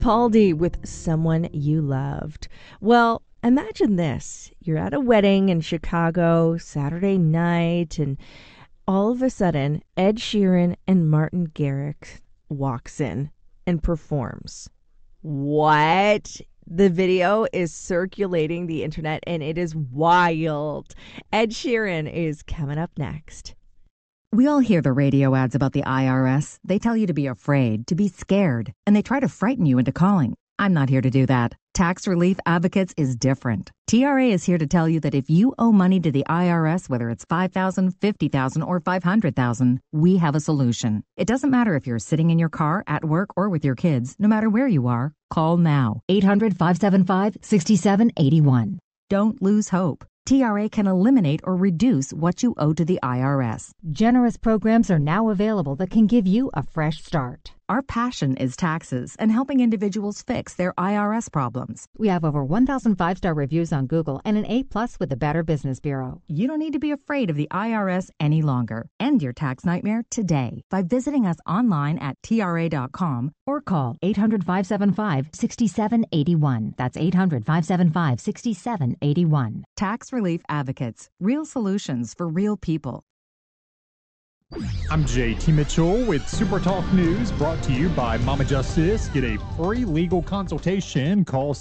Paul D with Someone You Loved. Well, imagine this. You're at a wedding in Chicago, Saturday night, and all of a sudden, Ed Sheeran and Martin Garrix walks in and performs. What? The video is circulating the internet, and it is wild. Ed Sheeran is coming up next. We all hear the radio ads about the IRS. They tell you to be afraid, to be scared, and they try to frighten you into calling. I'm not here to do that. Tax Relief Advocates is different. TRA is here to tell you that if you owe money to the IRS, whether it's $5,000, $50,000, or $500,000, we have a solution. It doesn't matter if you're sitting in your car, at work, or with your kids. No matter where you are, call now. 800-575-6781. Don't lose hope. TRA can eliminate or reduce what you owe to the IRS. Generous programs are now available that can give you a fresh start. Our passion is taxes and helping individuals fix their IRS problems. We have over 1,000 5-star reviews on Google and an A+ with the Better Business Bureau. You don't need to be afraid of the IRS any longer. End your tax nightmare today by visiting us online at TRA.com or call 800-575-6781. That's 800-575-6781. Tax Relief Advocates. Real solutions for real people. I'm JT Mitchell with Super Talk News, brought to you by Mama Justice. Get a free legal consultation. Call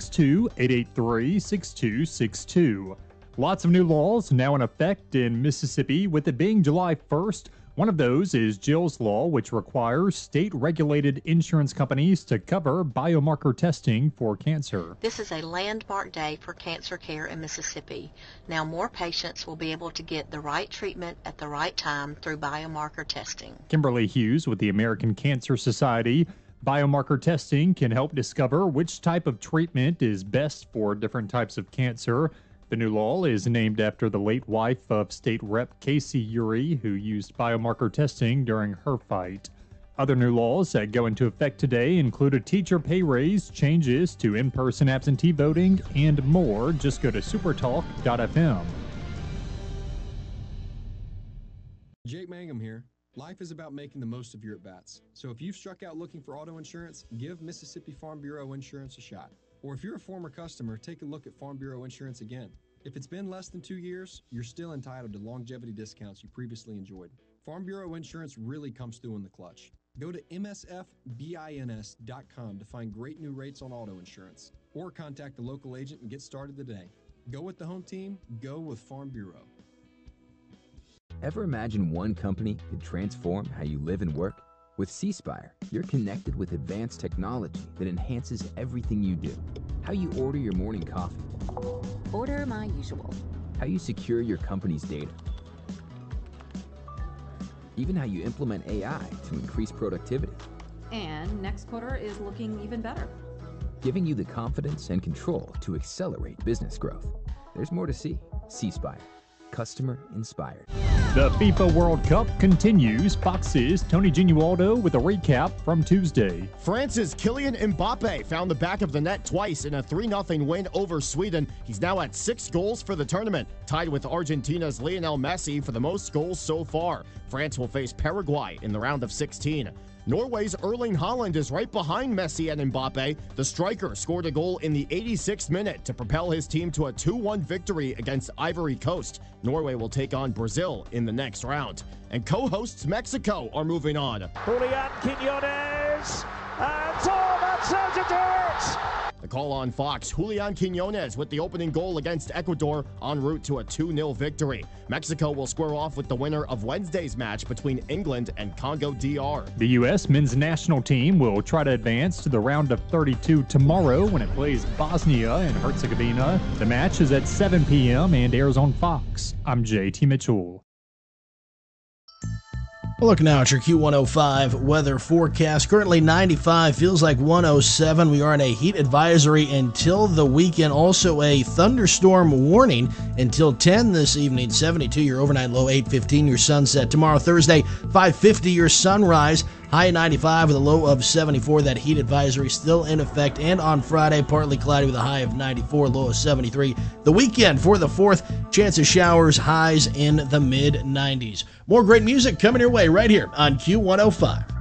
662-883-6262. Lots of new laws now in effect in Mississippi, with it being July 1st. One of those is Jill's Law, which requires state-regulated insurance companies to cover biomarker testing for cancer. This is a landmark day for cancer care in Mississippi. Now more patients will be able to get the right treatment at the right time through biomarker testing. Kimberly Hughes with the American Cancer Society. Biomarker testing can help discover which type of treatment is best for different types of cancer. The new law is named after the late wife of State Rep. Casey Urey, who used biomarker testing during her fight. Other new laws that go into effect today include a teacher pay raise, changes to in-person absentee voting, and more. Just go to supertalk.fm. Jake Mangum here. Life is about making the most of your at-bats. So if you've struck out looking for auto insurance, give Mississippi Farm Bureau Insurance a shot. Or if you're a former customer, take a look at Farm Bureau Insurance again. If it's been less than 2 years, you're still entitled to longevity discounts you previously enjoyed. Farm Bureau Insurance really comes through in the clutch. Go to msfbins.com to find great new rates on auto insurance. Or contact a local agent and get started today. Go with the home team, go with Farm Bureau. Ever imagine one company could transform how you live and work? With C-Spire, you're connected with advanced technology that enhances everything you do. How you order your morning coffee. Order my usual. How you secure your company's data. Even how you implement AI to increase productivity. And next quarter is looking even better. Giving you the confidence and control to accelerate business growth. There's more to see. C-Spire. Customer inspired. The FIFA World Cup continues. Fox's Tony Genualdo with a recap from Tuesday. France's Kylian Mbappe found the back of the net twice in a 3-0 win over Sweden. He's now at 6 goals for the tournament, tied with Argentina's Lionel Messi for the most goals so far. France will face Paraguay in the round of 16. Norway's Erling Haaland is right behind Messi and Mbappe. The striker scored a goal in the 86th minute to propel his team to a 2-1 victory against Ivory Coast. Norway will take on Brazil in the next round. And co-hosts Mexico are moving on. Julian Quiñones, and that says it is! The call on Fox, Julian Quiñones with the opening goal against Ecuador en route to a 2-0 victory. Mexico will square off with the winner of Wednesday's match between England and Congo DR. The U.S. men's national team will try to advance to the round of 32 tomorrow when it plays Bosnia and Herzegovina. The match is at 7 p.m. and airs on Fox. I'm JT Mitchell. We'll look now at your Q105 weather forecast. Currently 95, feels like 107. We are in a heat advisory until the weekend. Also a thunderstorm warning until 10 this evening. 72 your overnight low, 8:15 your sunset. Tomorrow, Thursday, 5:50 your sunrise. High 95 with a low of 74. That heat advisory still in effect. And on Friday, partly cloudy with a high of 94, low of 73. The weekend for the 4th, chance of showers, highs in the mid-90s. More great music coming your way right here on Q105.